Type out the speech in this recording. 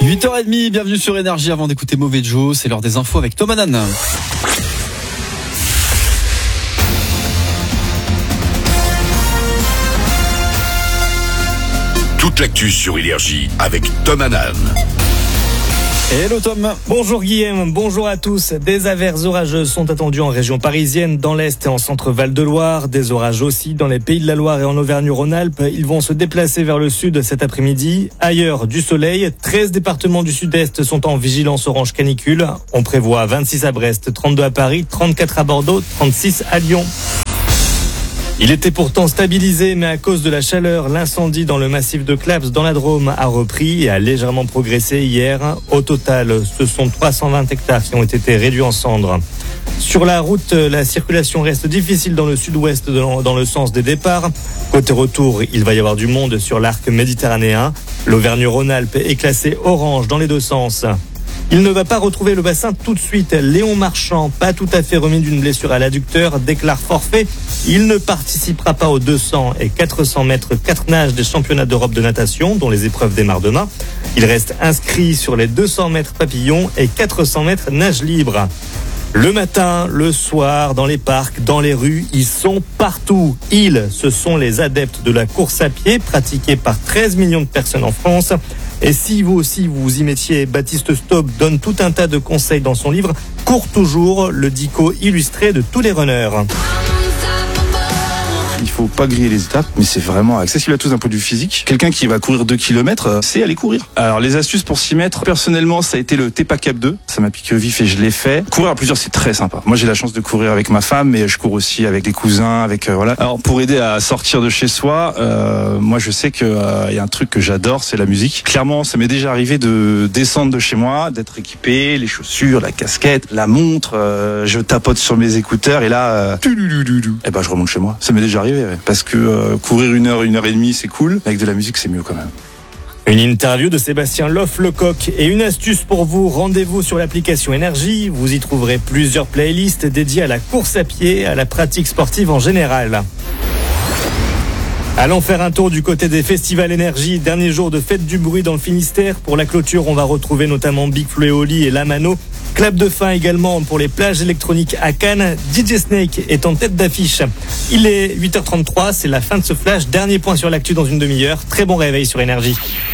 8h30, bienvenue sur Énergie. Avant d'écouter Mauvais Joe, c'est l'heure des infos avec Thomas Nan. Toute l'actu sur Énergie avec Thomas Nan. Hello Tom. Bonjour Guillaume, bonjour à tous. Des averses orageuses sont attendues en région parisienne, dans l'Est et en centre Val-de-Loire. Des orages aussi dans les Pays de la Loire et en Auvergne-Rhône-Alpes. Ils vont se déplacer vers le sud cet après-midi. Ailleurs, du soleil. 13 départements du sud-est sont en vigilance orange canicule. On prévoit 26 à Brest, 32 à Paris, 34 à Bordeaux, 36 à Lyon. Il était pourtant stabilisé, mais à cause de la chaleur, l'incendie dans le massif de Claps dans la Drôme a repris et a légèrement progressé hier. Au total, ce sont 320 hectares qui ont été réduits en cendres. Sur la route, la circulation reste difficile dans le sud-ouest dans le sens des départs. Côté retour, il va y avoir du monde sur l'arc méditerranéen. L'Auvergne-Rhône-Alpes est classée orange dans les deux sens. Il ne va pas retrouver le bassin tout de suite. Léon Marchand, pas tout à fait remis d'une blessure à l'adducteur, déclare forfait. Il ne participera pas aux 200 et 400 mètres 4 nages des championnats d'Europe de natation, dont les épreuves démarrent demain. Il reste inscrit sur les 200 mètres papillon et 400 mètres nage libre. Le matin, le soir, dans les parcs, dans les rues, ils sont partout. Ils, ce sont les adeptes de la course à pied pratiquée par 13 millions de personnes en France. Et si vous aussi vous y mettiez, Baptiste Staub donne tout un tas de conseils dans son livre « Cours toujours », le dico illustré de tous les runners. Il faut pas griller les étapes, mais c'est vraiment accessible à tous d'un point de vue physique. Quelqu'un qui va courir 2 km, c'est aller courir. Alors les astuces pour s'y mettre, personnellement, ça a été le Tepa Cap 2. Ça m'a piqué au vif et je l'ai fait. Courir à plusieurs, c'est très sympa. Moi, j'ai la chance de courir avec ma femme, mais je cours aussi avec des cousins, avec voilà. Alors pour aider à sortir de chez soi, moi je sais que y a un truc que j'adore, c'est la musique. Clairement, ça m'est déjà arrivé de descendre de chez moi, d'être équipé, les chaussures, la casquette, la montre. Je tapote sur mes écouteurs et là, et ben je remonte chez moi. Ça m'est déjà arrivé. Parce que courir 1 heure, 1 heure et demie, c'est cool. Avec de la musique, c'est mieux quand même. Une interview de Sébastien Loff-Lecoq et une astuce pour vous. Rendez-vous sur l'application Énergie. Vous y trouverez plusieurs playlists dédiées à la course à pied, à la pratique sportive en général. Allons faire un tour du côté des festivals Énergie. Dernier jour de fête du bruit dans le Finistère. Pour la clôture, on va retrouver notamment Big Flo et Oli et Lamano. Clap de fin également pour les plages électroniques à Cannes. DJ Snake est en tête d'affiche. Il est 8h33, c'est la fin de ce flash. Dernier point sur l'actu dans une demi-heure. Très bon réveil sur Énergie.